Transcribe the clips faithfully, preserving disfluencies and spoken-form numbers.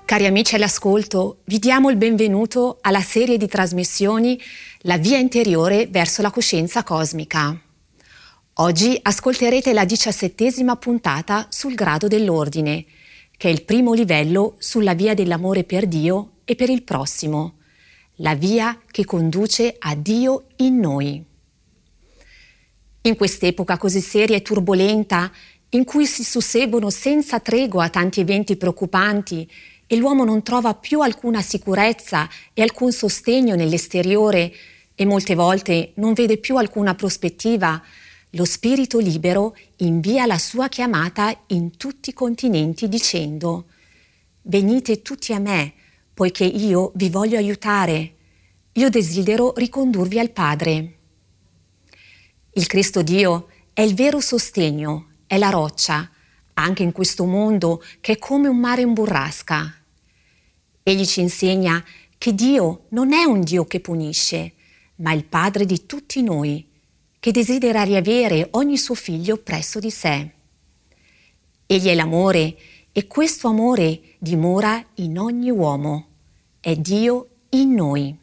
Cari amici all'ascolto, vi diamo il benvenuto alla serie di trasmissioni La via interiore verso la coscienza cosmica. Oggi ascolterete la diciassettesima puntata sul grado dell'ordine, che è il primo livello sulla via dell'amore per Dio e per il prossimo, la via che conduce a Dio in noi. In quest'epoca così seria e turbolenta, in cui si susseguono senza tregua tanti eventi preoccupanti e l'uomo non trova più alcuna sicurezza e alcun sostegno nell'esteriore e molte volte non vede più alcuna prospettiva, lo spirito libero invia la sua chiamata in tutti i continenti dicendo: venite tutti a me, poiché io vi voglio aiutare. Io desidero ricondurvi al Padre. Il Cristo Dio è il vero sostegno, è la roccia, anche in questo mondo che è come un mare in burrasca. Egli ci insegna che Dio non è un Dio che punisce, ma il Padre di tutti noi, che desidera riavere ogni suo figlio presso di sé. Egli è l'amore e questo amore dimora in ogni uomo. È Dio in noi.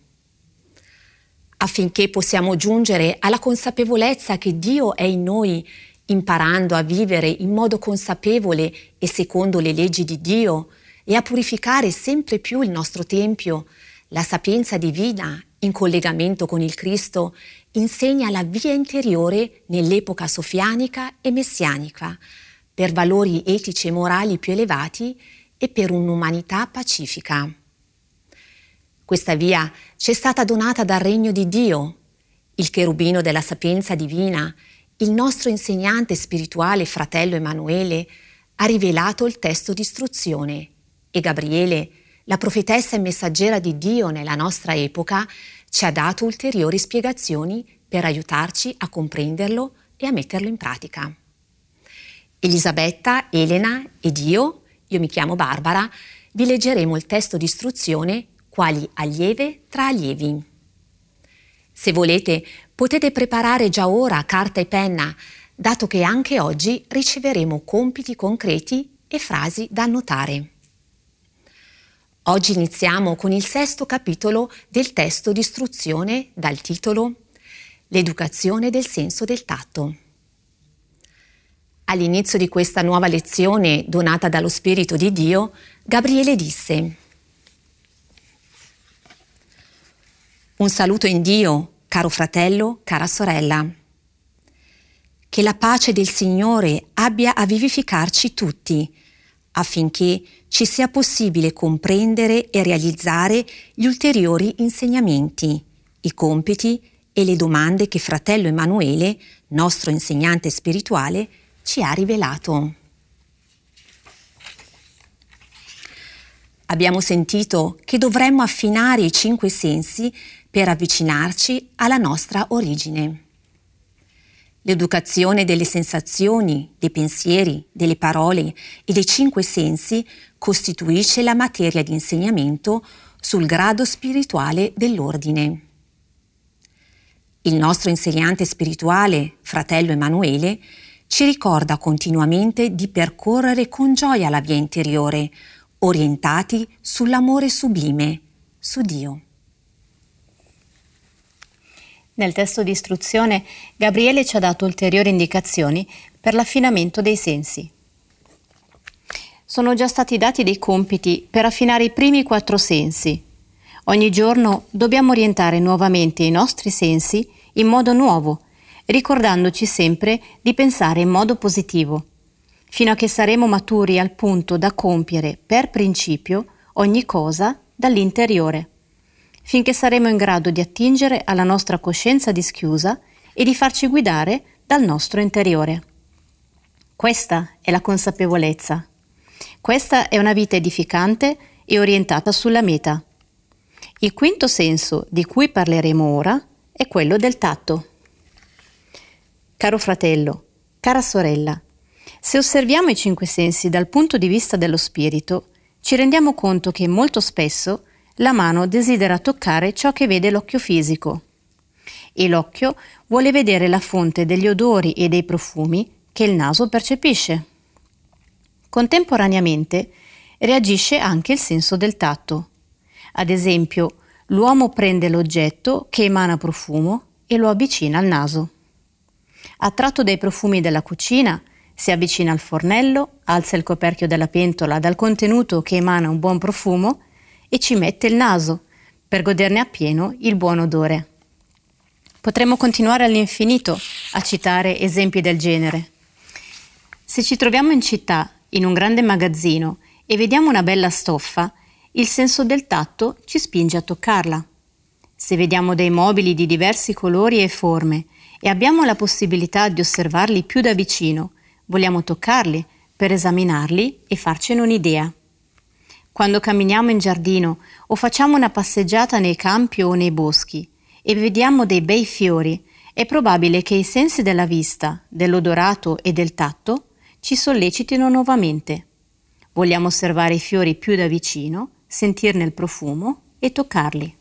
Affinché possiamo giungere alla consapevolezza che Dio è in noi, imparando a vivere in modo consapevole e secondo le leggi di Dio e a purificare sempre più il nostro tempio, la sapienza divina in collegamento con il Cristo insegna la via interiore nell'epoca sofianica e messianica per valori etici e morali più elevati e per un'umanità pacifica. Questa via ci è stata donata dal regno di Dio, il cherubino della sapienza divina. Il nostro insegnante spirituale, fratello Emanuele, ha rivelato il testo di istruzione e Gabriele, la profetessa e messaggera di Dio nella nostra epoca, ci ha dato ulteriori spiegazioni per aiutarci a comprenderlo e a metterlo in pratica. Elisabetta, Elena ed io, io mi chiamo Barbara, vi leggeremo il testo di istruzione quali allieve tra allievi. Se volete, potete preparare già ora carta e penna, dato che anche oggi riceveremo compiti concreti e frasi da annotare. Oggi iniziamo con il sesto capitolo del testo di istruzione dal titolo L'educazione del senso del tatto. All'inizio di questa nuova lezione donata dallo Spirito di Dio, Gabriele disse: un saluto in Dio, caro fratello, cara sorella. Che la pace del Signore abbia a vivificarci tutti, affinché ci sia possibile comprendere e realizzare gli ulteriori insegnamenti, i compiti e le domande che fratello Emanuele, nostro insegnante spirituale, ci ha rivelato. Abbiamo sentito che dovremmo affinare i cinque sensi per avvicinarci alla nostra origine. L'educazione delle sensazioni, dei pensieri, delle parole e dei cinque sensi costituisce la materia di insegnamento sul grado spirituale dell'ordine. Il nostro insegnante spirituale, fratello Emanuele, ci ricorda continuamente di percorrere con gioia la via interiore, orientati sull'amore sublime, su Dio. Nel testo di istruzione, Gabriele ci ha dato ulteriori indicazioni per l'affinamento dei sensi. Sono già stati dati dei compiti per affinare i primi quattro sensi. Ogni giorno dobbiamo orientare nuovamente i nostri sensi in modo nuovo, ricordandoci sempre di pensare in modo positivo, fino a che saremo maturi al punto da compiere per principio ogni cosa dall'interiore, finché saremo in grado di attingere alla nostra coscienza dischiusa e di farci guidare dal nostro interiore. Questa è la consapevolezza. Questa è una vita edificante e orientata sulla meta. Il quinto senso di cui parleremo ora è quello del tatto. Caro fratello, cara sorella, se osserviamo i cinque sensi dal punto di vista dello spirito, ci rendiamo conto che molto spesso la mano desidera toccare ciò che vede l'occhio fisico e l'occhio vuole vedere la fonte degli odori e dei profumi che il naso percepisce. Contemporaneamente reagisce anche il senso del tatto. Ad esempio, l'uomo prende l'oggetto che emana profumo e lo avvicina al naso. Attratto dai profumi della cucina, si avvicina al fornello, alza il coperchio della pentola dal contenuto che emana un buon profumo e ci mette il naso per goderne appieno il buon odore. Potremmo continuare all'infinito a citare esempi del genere. Se ci troviamo in città, in un grande magazzino, e vediamo una bella stoffa, il senso del tatto ci spinge a toccarla. Se vediamo dei mobili di diversi colori e forme e abbiamo la possibilità di osservarli più da vicino, vogliamo toccarli per esaminarli e farcene un'idea. Quando camminiamo in giardino o facciamo una passeggiata nei campi o nei boschi e vediamo dei bei fiori, è probabile che i sensi della vista, dell'odorato e del tatto ci sollecitino nuovamente. Vogliamo osservare i fiori più da vicino, sentirne il profumo e toccarli.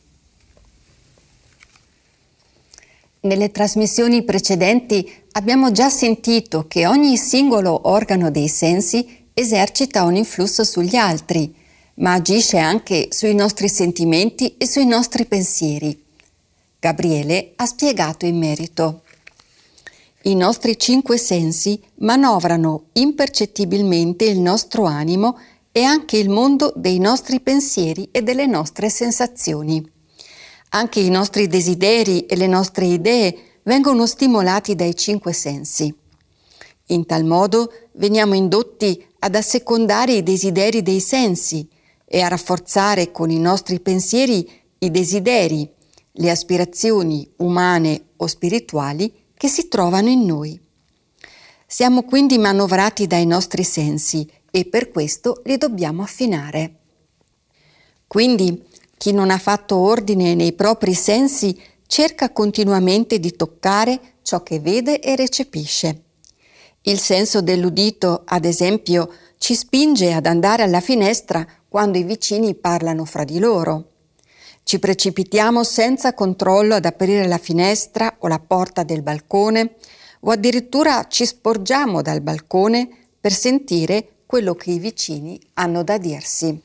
Nelle trasmissioni precedenti abbiamo già sentito che ogni singolo organo dei sensi esercita un influsso sugli altri, ma agisce anche sui nostri sentimenti e sui nostri pensieri. Gabriele ha spiegato in merito. I nostri cinque sensi manovrano impercettibilmente il nostro animo e anche il mondo dei nostri pensieri e delle nostre sensazioni. Anche i nostri desideri e le nostre idee vengono stimolati dai cinque sensi. In tal modo veniamo indotti ad assecondare i desideri dei sensi e a rafforzare con i nostri pensieri i desideri, le aspirazioni umane o spirituali che si trovano in noi. Siamo quindi manovrati dai nostri sensi e per questo li dobbiamo affinare. Quindi chi non ha fatto ordine nei propri sensi cerca continuamente di toccare ciò che vede e recepisce. Il senso dell'udito, ad esempio, ci spinge ad andare alla finestra quando i vicini parlano fra di loro. Ci precipitiamo senza controllo ad aprire la finestra o la porta del balcone o addirittura ci sporgiamo dal balcone per sentire quello che i vicini hanno da dirsi.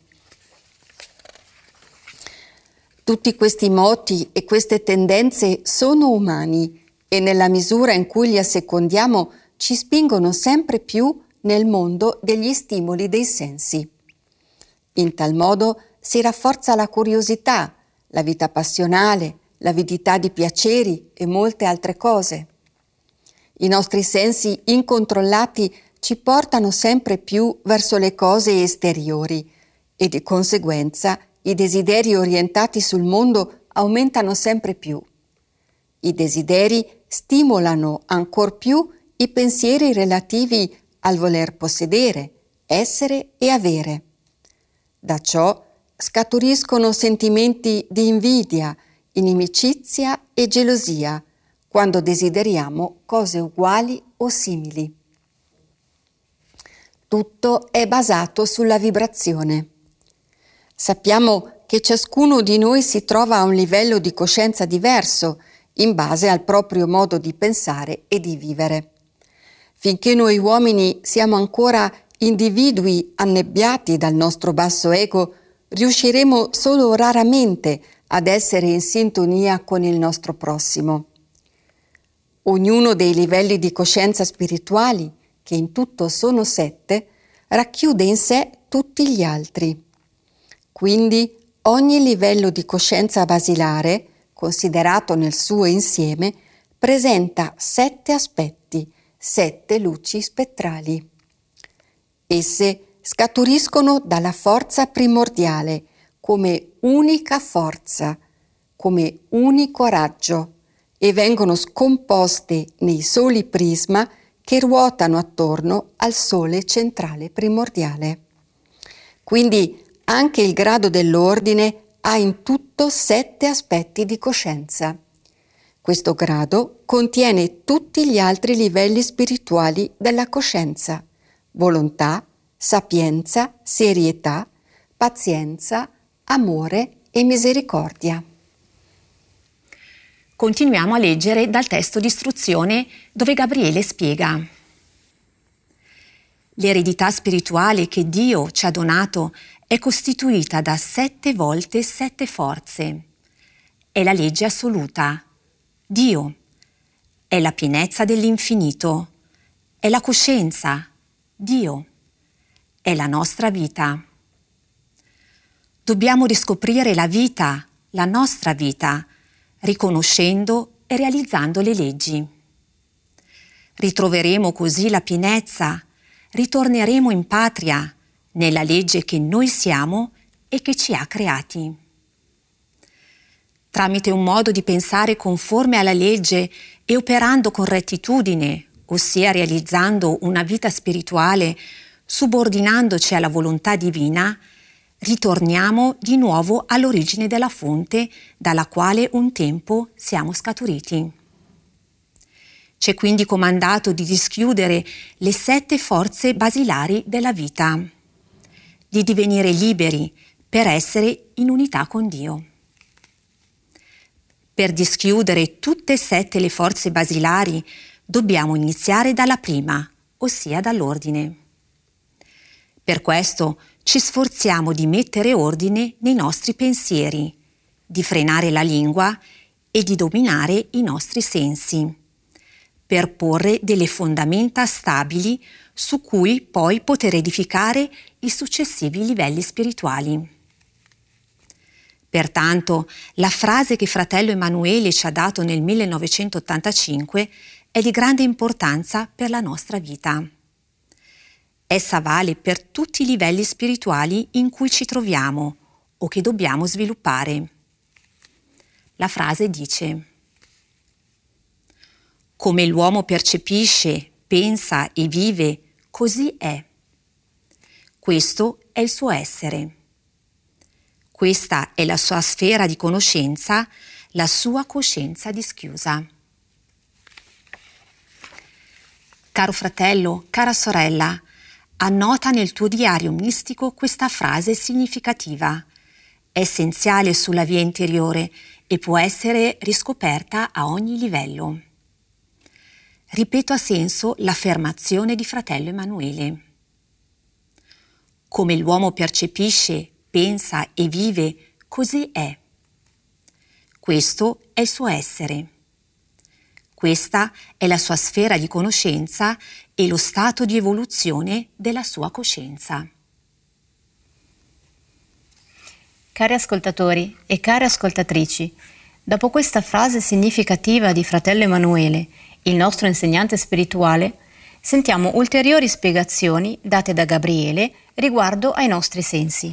Tutti questi moti e queste tendenze sono umani e nella misura in cui li assecondiamo ci spingono sempre più nel mondo degli stimoli dei sensi. In tal modo si rafforza la curiosità, la vita passionale, l'avidità di piaceri e molte altre cose. I nostri sensi incontrollati ci portano sempre più verso le cose esteriori e di conseguenza i desideri orientati sul mondo aumentano sempre più. I desideri stimolano ancor più i pensieri relativi al voler possedere, essere e avere. Da ciò scaturiscono sentimenti di invidia, inimicizia e gelosia, quando desideriamo cose uguali o simili. Tutto è basato sulla vibrazione. Sappiamo che ciascuno di noi si trova a un livello di coscienza diverso in base al proprio modo di pensare e di vivere. Finché noi uomini siamo ancora individui annebbiati dal nostro basso ego, riusciremo solo raramente ad essere in sintonia con il nostro prossimo. Ognuno dei livelli di coscienza spirituali, che in tutto sono sette, racchiude in sé tutti gli altri. Quindi ogni livello di coscienza basilare, considerato nel suo insieme, presenta sette aspetti, sette luci spettrali. Esse scaturiscono dalla forza primordiale, come unica forza, come unico raggio, e vengono scomposte nei soli prisma che ruotano attorno al sole centrale primordiale. Quindi anche il grado dell'ordine ha in tutto sette aspetti di coscienza. Questo grado contiene tutti gli altri livelli spirituali della coscienza: volontà, sapienza, serietà, pazienza, amore e misericordia. Continuiamo a leggere dal testo di istruzione dove Gabriele spiega: L'eredità spirituale che Dio ci ha donato è costituita da sette volte sette forze. È la legge assoluta, Dio. È la pienezza dell'infinito. È la coscienza, Dio. È la nostra vita. Dobbiamo riscoprire la vita, la nostra vita, riconoscendo e realizzando le leggi. Ritroveremo così la pienezza, ritorneremo in patria, nella legge che noi siamo e che ci ha creati. Tramite un modo di pensare conforme alla legge e operando con rettitudine, ossia realizzando una vita spirituale, subordinandoci alla volontà divina, ritorniamo di nuovo all'origine della fonte dalla quale un tempo siamo scaturiti. C'è quindi comandato di dischiudere le sette forze basilari della vita, di divenire liberi per essere in unità con Dio. Per dischiudere tutte e sette le forze basilari dobbiamo iniziare dalla prima, ossia dall'ordine. Per questo ci sforziamo di mettere ordine nei nostri pensieri, di frenare la lingua e di dominare i nostri sensi, per porre delle fondamenta stabili su cui poi poter edificare i successivi livelli spirituali. Pertanto, la frase che fratello Emanuele ci ha dato nel millenovecentottantacinque è di grande importanza per la nostra vita. Essa vale per tutti i livelli spirituali in cui ci troviamo o che dobbiamo sviluppare. La frase dice: come l'uomo percepisce, pensa e vive, così è. Questo è il suo essere. Questa è la sua sfera di conoscenza, la sua coscienza dischiusa. Caro fratello, cara sorella, annota nel tuo diario mistico questa frase significativa. È essenziale sulla via interiore e può essere riscoperta a ogni livello. Ripeto a senso l'affermazione di fratello Emanuele. Come l'uomo percepisce, pensa e vive, così è. Questo è il suo essere. Questa è la sua sfera di conoscenza e lo stato di evoluzione della sua coscienza. Cari ascoltatori e care ascoltatrici, dopo questa frase significativa di fratello Emanuele, il nostro insegnante spirituale, sentiamo ulteriori spiegazioni date da Gabriele riguardo ai nostri sensi.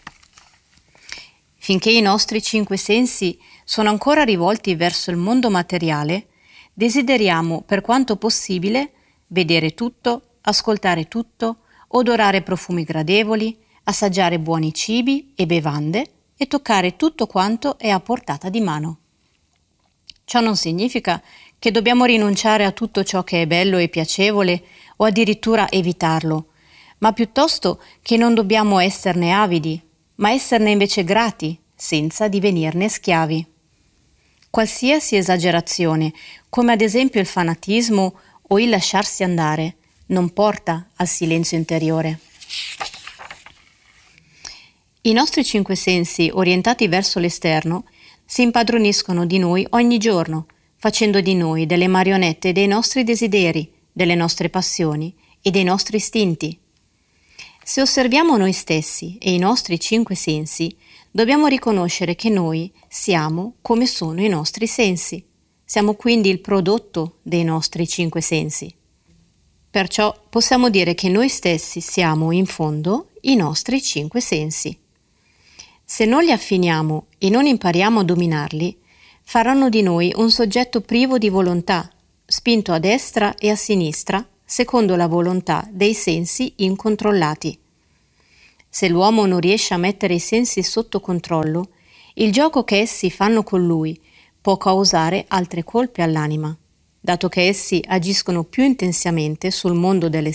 Finché i nostri cinque sensi sono ancora rivolti verso il mondo materiale, desideriamo per quanto possibile vedere tutto, ascoltare tutto, odorare profumi gradevoli, assaggiare buoni cibi e bevande e toccare tutto quanto è a portata di mano. Ciò non significa che dobbiamo rinunciare a tutto ciò che è bello e piacevole o addirittura evitarlo, ma piuttosto che non dobbiamo esserne avidi, ma esserne invece grati, senza divenirne schiavi. Qualsiasi esagerazione, come ad esempio il fanatismo o il lasciarsi andare, non porta al silenzio interiore. I nostri cinque sensi, orientati verso l'esterno, si impadroniscono di noi ogni giorno, facendo di noi delle marionette dei nostri desideri, delle nostre passioni e dei nostri istinti. Se osserviamo noi stessi e i nostri cinque sensi, dobbiamo riconoscere che noi siamo come sono i nostri sensi. Siamo quindi il prodotto dei nostri cinque sensi. Perciò possiamo dire che noi stessi siamo in fondo i nostri cinque sensi. Se non li affiniamo e non impariamo a dominarli, faranno di noi un soggetto privo di volontà, spinto a destra e a sinistra, secondo la volontà dei sensi incontrollati. Se l'uomo non riesce a mettere i sensi sotto controllo, il gioco che essi fanno con lui può causare altre colpe all'anima, dato che essi agiscono più intensamente sul mondo delle